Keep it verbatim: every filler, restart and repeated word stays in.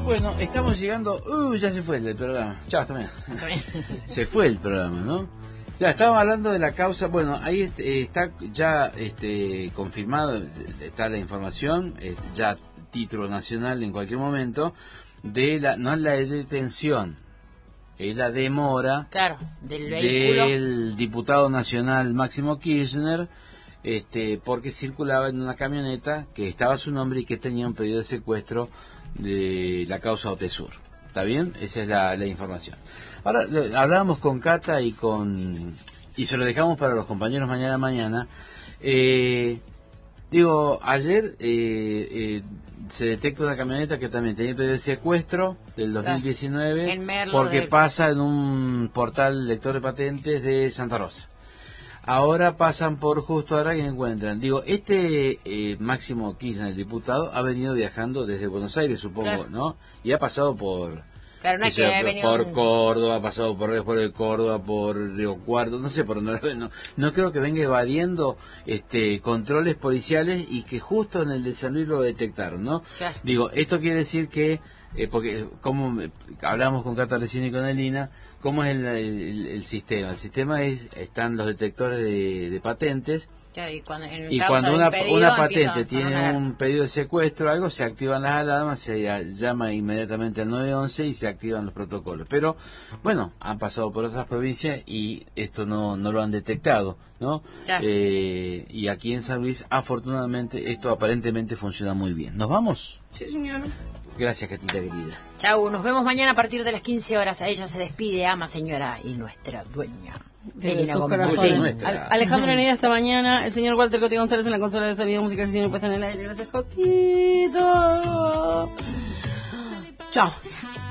Bueno, estamos llegando... Uh, ya se fue el programa. Chao, hasta mañana. Se fue el programa, ¿no? Ya, estábamos hablando de la causa. Bueno, ahí eh, está ya este, confirmado, está la información, eh, ya título nacional en cualquier momento, de la no es la detención, es la demora, claro, del vehículo del diputado nacional Máximo Kirchner, este, porque circulaba en una camioneta que estaba a su nombre y que tenía un pedido de secuestro de la causa Otesur. ¿Está bien? Esa es la, la información. Ahora, hablábamos con Cata y con y se lo dejamos para los compañeros mañana mañana. Eh, digo, ayer eh, eh, se detecta una camioneta que también tenía pedido de secuestro del dos mil diecinueve en Merlo, porque de... pasa en un portal lector de patentes de Santa Rosa. Ahora pasan por Justo ahora y encuentran. Digo, este eh, Máximo Kirchner, el diputado, ha venido viajando desde Buenos Aires, supongo, claro, ¿no? Y ha pasado por... Claro, no es que sea, por un... Córdoba, ha pasado por por el Córdoba, por Río Cuarto, no sé por dónde. No, no creo que venga evadiendo este controles policiales y que justo en el de San Luis lo detectaron, ¿no? Claro. Digo, esto quiere decir que, eh, porque como hablamos con Cata recién y con Elina, ¿cómo es el, el, el sistema? El sistema es, están los detectores de, de patentes. Claro, y cuando, en y cuando una, pedido, una patente tiene un pedido de secuestro o algo, se activan las alarmas, se llama inmediatamente al nueve once y se activan los protocolos. Pero, bueno, han pasado por otras provincias y esto no, no lo han detectado, ¿no? Claro. Eh, y aquí en San Luis, afortunadamente, esto aparentemente funciona muy bien. ¿Nos vamos? Sí, señor. Gracias, Catita querida. Chau, nos vemos mañana a partir de las quince horas. A ella se despide, ama señora y nuestra dueña. De sus corazones. Alejandro Heredia esta mañana, el señor Walter Coti González en la consola de sonido, música y puesta en el aire. Gracias, Cotito. Chao.